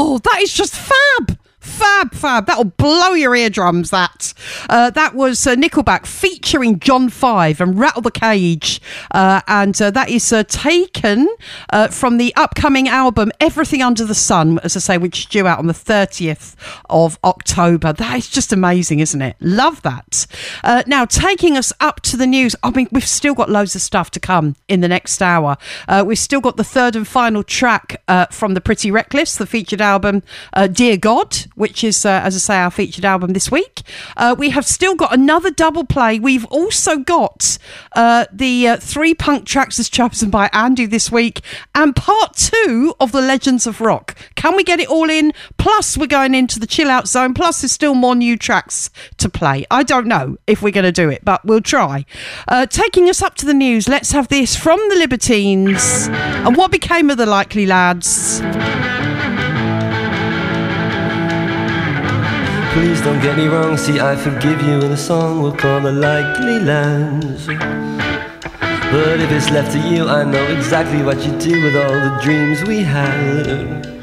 Oh, that is just fab. Fab. That'll blow your eardrums, that. That was Nickelback featuring John 5 and Rattle the Cage. And that is taken from the upcoming album Everything Under the Sun, as I say, which is due out on the 30th of October. That is just amazing, isn't it? Love that. Now, taking us up to the news. I mean, we've still got loads of stuff to come in the next hour. We've still got the third and final track from the Pretty Reckless, the featured album, Dear God, which is, as I say, our featured album this week. We have still got another double play. We've also got the 3 punk tracks as chosen by Andy this week, and part 2 of the Legends of Rock. Can we get it all in? Plus, we're going into the chill out zone. Plus, there's still more new tracks to play. I don't know if we're going to do it, but we'll try. Taking us up to the news, let's have this from the Libertines. And what became of the Likely Lads? Please don't get me wrong, see I forgive you in a song we'll call The Likely Lads. But if it's left to you, I know exactly what you do with all the dreams we had.